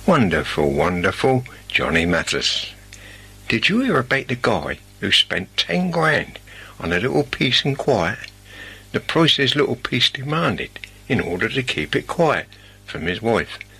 Wonderful, wonderful, Johnny Mathis. Did you hear about the guy who spent 10 grand on a little piece in quiet? The price his little piece demanded in order to keep it quiet from his wife.